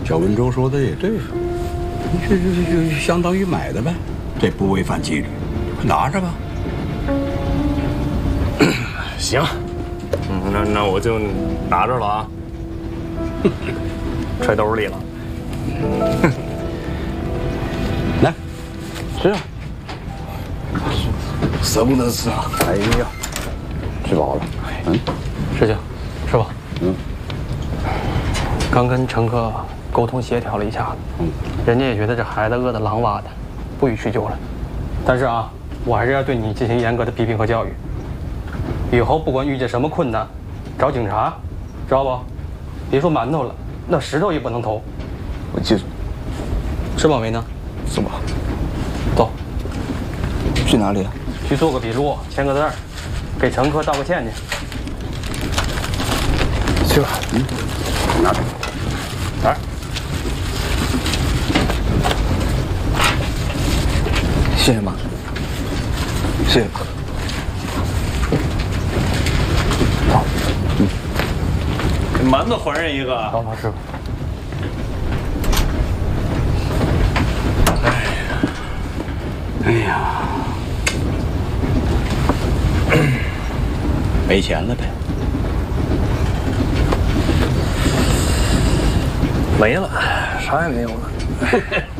小文州说的也对，这相当于买的呗，这不违反纪律，快拿着吧。 行，那我就拿着了啊，揣兜里了。 来，吃啊！ 舍不得吃啊！ 哎呀，吃饱了。 师兄，师傅， 嗯， 刚跟乘客沟通协调了一下，人家也觉得这孩子饿得狼哇的，不予去救了。但是啊，我还是要对你进行严格的批评和教育。以后不管遇见什么困难，找警察，知道不？别说馒头了，那石头也不能投。 我记住。 吃饱没呢？ 吃饱。 走。 去哪里啊？ 去做个笔录，签个字儿，给乘客道个歉去。 去吧。 拿着。 来。 谢谢妈。谢谢爸。好。 给馒头还人一个。 好，老师傅。 哎呀，没钱了呗？ 没了，啥也没有了。